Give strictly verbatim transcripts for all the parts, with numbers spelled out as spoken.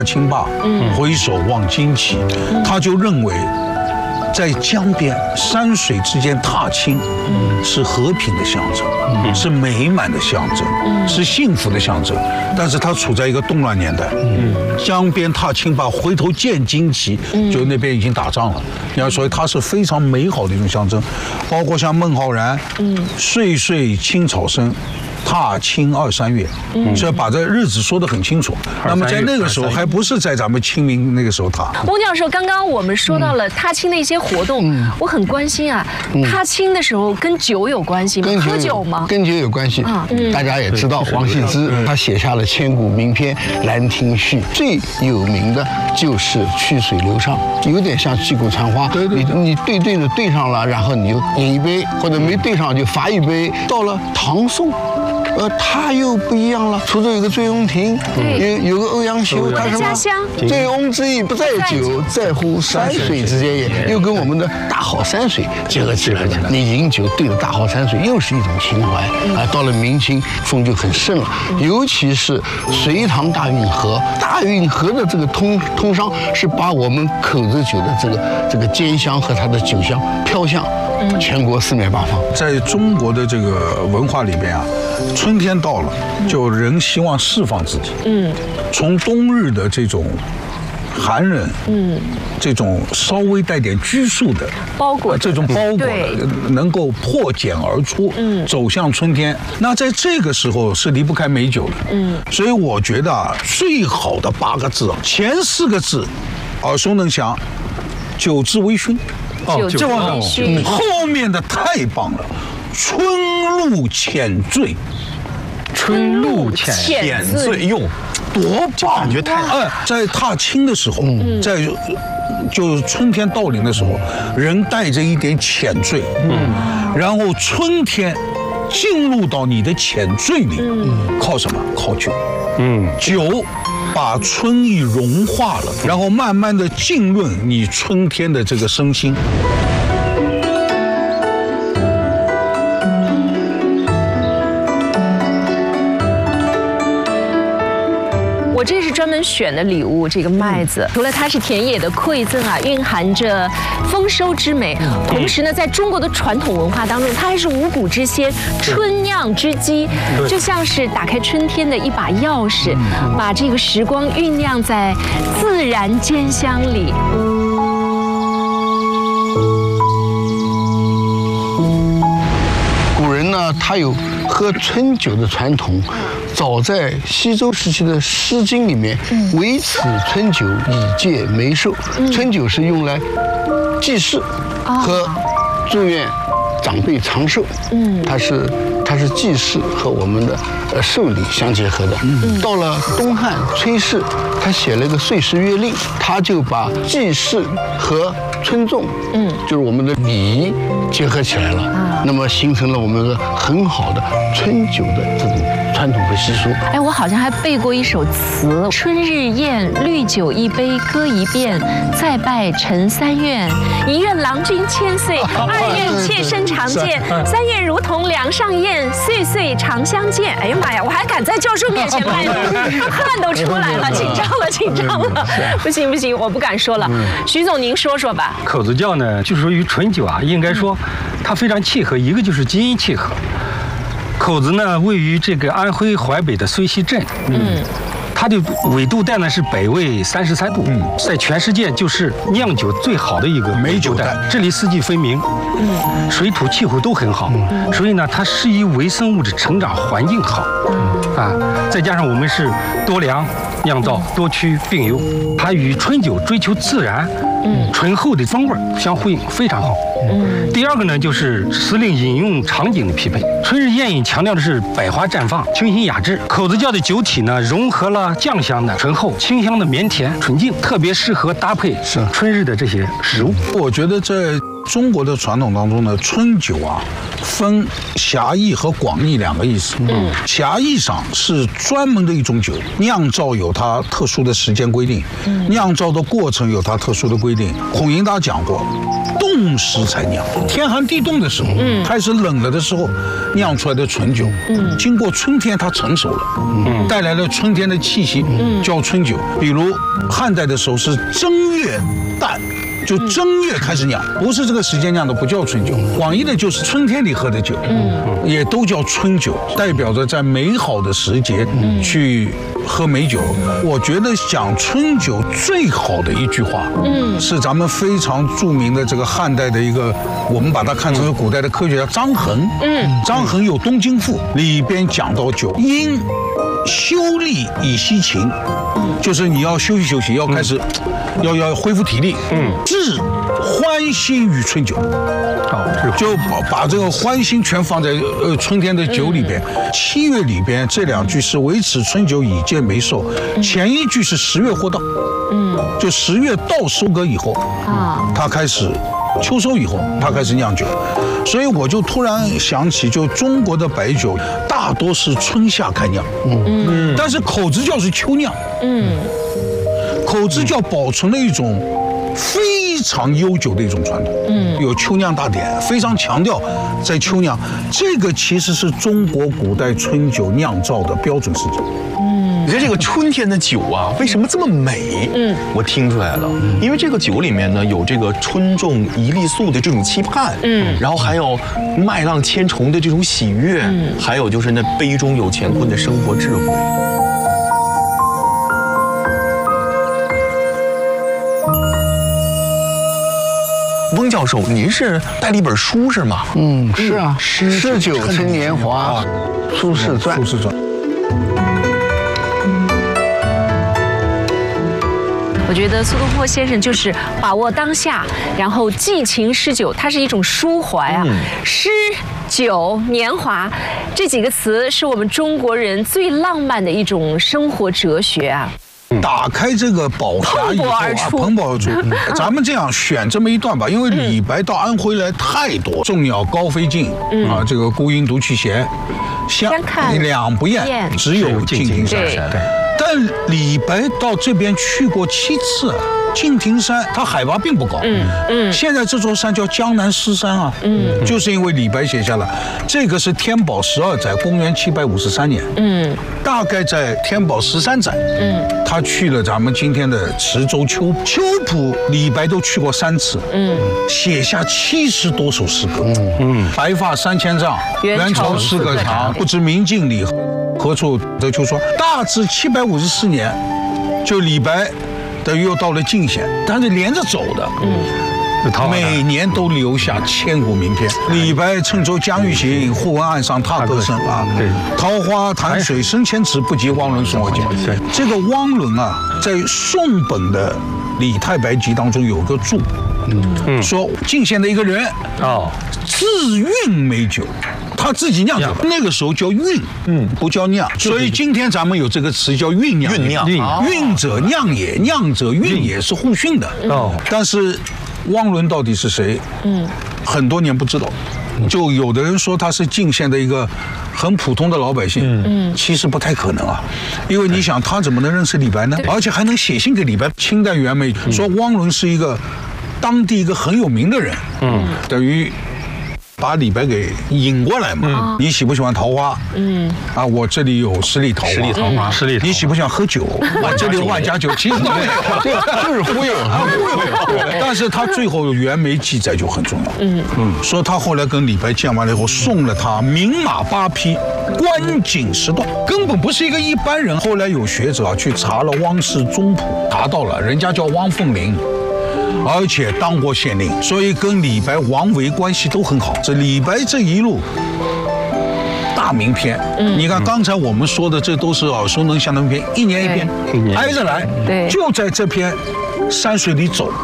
清罢，回首望荆棘，他就认为，在江边山水之间踏青，是和平的象征，是美满的象征，是幸福的象征。但是他处在一个动乱年代，江边踏青罢，回头见荆棘，就那边已经打仗了。你要说它是非常美好的一种象征，包括像孟浩然，岁岁青草生。踏青二三月，所以把这日子说得很清楚。那么在那个时候，还不是在咱们清明那个时候踏。 翁教授，刚刚我们说到了踏青的一些活动，我很关心啊。踏青的时候跟酒有关系吗？喝酒吗？ 跟酒有关系啊。大家也知道，王羲之他写下了千古名篇《兰亭序》，最有名的就是曲水流觞，有点像击鼓传花。你你对对着对上了，然后你就饮一杯，或者没对上就罚一杯。到了唐宋。呃，他又不一样了。滁州有个醉翁亭，有有个欧阳修，他什么？醉翁之意不在酒，在乎山水之间也。又跟我们的大好山水结合起来了。你饮酒对着大好山水，又是一种情怀啊。到了明清，风就很盛了，尤其是隋唐大运河，大运河的这个通通商是把我们口子酒的这个这个兼香和它的酒香飘向全国四面八方。 在中国的这个文化里边啊。春天到了，就人希望释放自己，嗯，从冬日的这种寒冷，嗯，这种稍微带点拘束的包裹， 这种包裹的，能够破茧而出，嗯，走向春天。那在这个时候是离不开美酒的，嗯，所以我觉得啊，最好的八个字，前四个字耳熟能详，酒至微醺， 哦，酒至微醺， 后面的太棒了。春露浅醉， 春露浅醉，哟， 多棒！ 感觉太…… 哎，在踏青的时候，在就是春天到临的时候，人带着一点浅醉，嗯，然后春天进入到你的浅醉里，靠什么？靠酒，嗯，酒把春意融化了，然后慢慢的浸润你春天的这个身心。 我这是专门选的礼物，这个麦子，除了它是田野的馈赠啊，蕴含着丰收之美，同时呢，在中国的传统文化当中，它还是五谷之先、春酿之基，就像是打开春天的一把钥匙，把这个时光酝酿在自然间香里。 古人呢，他有喝春酒的传统。早在西周时期的《诗经》里面，唯此春酒，以戒眉寿。春酒是用来祭祀和祝愿长辈长寿。嗯，它是它是祭祀和我们的呃寿礼相结合的。到了东汉崔氏，他写了一个《岁时约令》，他就把祭祀和春粽，嗯，就是我们的礼仪结合起来了。那么形成了我们的很好的春酒的这种传统和习俗。 哎，我好像还背过一首词：春日宴，绿酒一杯，歌一遍，再拜陈三愿。一愿郎君千岁，二愿妾身常见，三愿如同梁上燕，岁岁常相见。哎呀妈呀，我还敢在教授面前拜呢，汗都出来了，紧张了，紧张了。不行不行，我不敢说了。徐总，您说说吧。 口子窖呢，就属于醇酒啊，应该说它非常契合，一个就是基因契合。口子呢，位于这个安徽淮北的睢溪镇，嗯，它的纬度带呢是北纬三十三度，嗯，在全世界就是酿酒最好的一个美酒带。 这里四季分明，嗯，水土气候都很好，嗯，所以呢，它适宜微生物质成长环境好，嗯，啊，再加上我们是多粮酿造，多曲并优，它与春酒追求自然、嗯醇厚的风味相呼应，非常好。嗯，第二个呢，就是司令饮用场景的匹配。春日宴饮强调的是百花绽放、清新雅致。口子窖的酒体呢，融合了酱香的醇厚、清香的绵甜、纯净，特别适合搭配是春日的这些食物。 我觉得在中国的传统当中呢，春酒啊，分狭义和广义两个意思。嗯，狭义上是专门的一种酒，酿造有它特殊的时间规定，嗯、酿造的过程有它特殊的规定。孔颖达讲过，冻时才酿，天寒地冻的时候，嗯、开始冷了的时候，酿出来的醇酒，嗯、经过春天它成熟了，嗯、带来了春天的气息，嗯、叫春酒。比如汉代的时候是正月旦。就正月开始酿，不是这个时间酿的，不叫春酒。广义的就是春天里喝的酒，嗯，也都叫春酒，代表着在美好的时节去喝美酒。我觉得讲春酒最好的一句话，嗯，是咱们非常著名的这个汉代的一个，我们把它看成是古代的科学家张衡，嗯，张衡有《东京赋》，里边讲到酒，因修力以息情，就是你要休息休息，要开始。要要恢复体力，嗯，致欢欣于春酒，哦，就把把这个欢欣全放在呃春天的酒里边。嗯、七月里边这两句是维持春酒以戒梅寿，嗯、前一句是十月获稻，嗯，就十月稻收割以后，啊，他开始秋收以后，他开始酿酒。所以我就突然想起，就中国的白酒大多是春夏开酿，嗯嗯，但是口子窖是秋酿，嗯。口子窖保存了一种非常悠久的一种传统，嗯，有秋酿大典，非常强调在秋酿，这个其实是中国古代春酒酿造的标准时间。 嗯，你看这个春天的酒啊，为什么这么美？嗯，我听出来了，因为这个酒里面呢有这个春种一粒粟的这种期盼，嗯，然后还有麦浪千重的这种喜悦，嗯，还有就是那杯中有乾坤的生活智慧。翁教授，您是带了一本书是吗？ 嗯，是啊，《诗酒称年华》，苏轼传。 苏轼传。 我觉得苏东坡先生就是把握当下，然后寄情诗酒，它是一种抒怀啊。嗯、诗、酒、年华这几个词是我们中国人最浪漫的一种生活哲学啊。 打开这个宝匣以后啊，蓬勃而出。咱们这样选这么一段吧，因为李白到安徽来太多，众鸟高飞尽，啊，这个孤鹰独去闲，相两不厌，只有敬亭山。但李白到这边去过七次。敬亭山它海拔并不高，嗯嗯，现在这座山叫江南诗山啊，嗯，就是因为李白写下了，这个是天宝十二载，公元七百五十三年，嗯，大概在天宝十三载，嗯，他去了咱们今天的池州秋秋浦，李白都去过三次，嗯，写下七十多首诗歌，嗯嗯，白发三千丈，元朝诗歌长，不知明镜里，何处得秋霜。大致七百五十四年，就李白。等于又到了泾县，但是连着走的，嗯，每年都留下千古名篇。李白乘舟将欲行，忽闻岸上踏歌声啊！对，桃花潭水深千尺，不及汪伦送我见。对，这个汪伦啊，在宋本的《李太白集》当中有个注，嗯，说泾县的一个人哦，自运美酒。他自己酿酒，那个时候叫运，嗯，不叫酿，所以今天咱们有这个词叫酝酿。 酝酿， 运者酿也，酿者运也，是互训的。哦，但是汪伦到底是谁？嗯，很多年不知道。就有的人说他是泾县的一个很普通的老百姓，嗯，其实不太可能啊，因为你想他怎么能认识李白呢？而且还能写信给李白。清代袁枚说汪伦是一个当地一个很有名的人，嗯，等于。把李白给引过来嘛？嗯、你喜不喜欢桃花？嗯，啊，我这里有十里桃花。 十里桃花，十里。 你喜不喜欢喝酒？我这里有万家酒。其实都没有，就是忽悠啊，忽悠。但是他最后袁枚记载就很重要。嗯嗯，说他后来跟李白见完了以后，送了他名马八匹、观景十段，根本不是一个一般人。后来有学者啊去查了汪氏宗谱，查到了人家叫汪凤麟。而且当过县令，所以跟李白、王维关系都很好。这李白这一路大名篇，嗯，你看刚才我们说的，这都是耳熟能详的名篇，一年一篇，挨着来，对，就在这篇山水里走，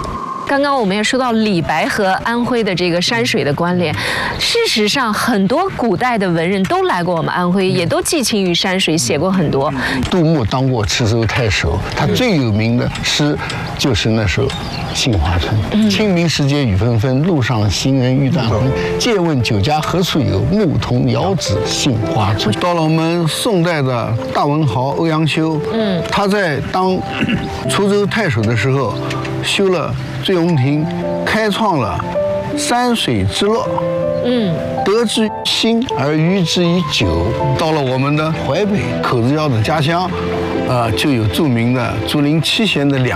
刚刚我们也说到李白和安徽的这个山水的关联，事实上很多古代的文人都来过我们安徽，也都寄情于山水，写过很多。 杜牧当过池州太守，他最有名的诗就是那首《杏花村》。嗯、清明时节雨纷纷，路上行人欲断魂。借问酒家何处有？牧童遥指杏花村。到了我们宋代的大文豪欧阳修，嗯，他在当滁州太守的时候，修了醉翁亭，开创了山水之乐。嗯，得之于心而寓之以酒。到了我们的淮北口子窈的家乡，呃，就有著名的竹林七贤的两